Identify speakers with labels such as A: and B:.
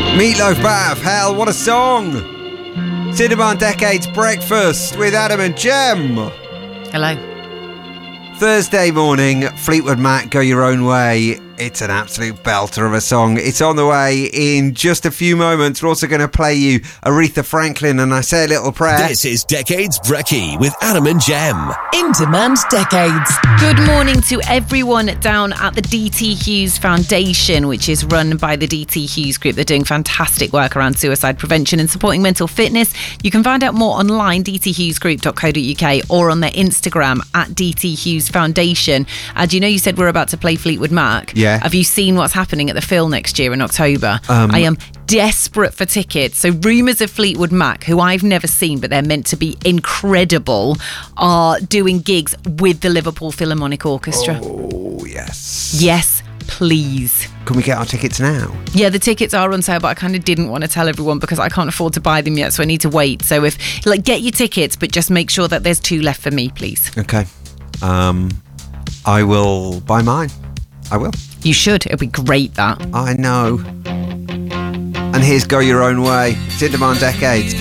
A: Meatloaf Bath, hell, what a song! Cinema Decades Breakfast with Adam and Jem.
B: Hello.
A: Thursday morning, Fleetwood Mac, Go Your Own Way. It's an absolute belter of a song. It's on the way in just a few moments. We're also going to play you Aretha Franklin and I Say a Little Prayer.
C: This is Decades Brekkie with Adam and Jem.
D: In Demand Decades.
B: Good morning to everyone down at the DT Hughes Foundation, which is run by the DT Hughes Group. They're doing fantastic work around suicide prevention and supporting mental fitness. You can find out more online, dthughesgroup.co.uk, or on their Instagram at DT Hughes Foundation. Do you know you said we're about to play Fleetwood Mac?
A: Yeah.
B: Have you seen what's happening at the Phil next year in October? I am desperate for tickets. So rumours of Fleetwood Mac, who I've never seen, but they're meant to be incredible, are doing gigs with the Liverpool Philharmonic Orchestra.
A: Oh, yes.
B: Yes, please.
A: Can we get our tickets now?
B: Yeah, the tickets are on sale, but I kind of didn't want to tell everyone because I can't afford to buy them yet, so I need to wait. So get your tickets, but just make sure that there's 2 left for me, please.
A: Okay. I will buy mine. I will.
B: You should. It'd be great, that.
A: I know. And here's Go Your Own Way. It's In Demand Decades.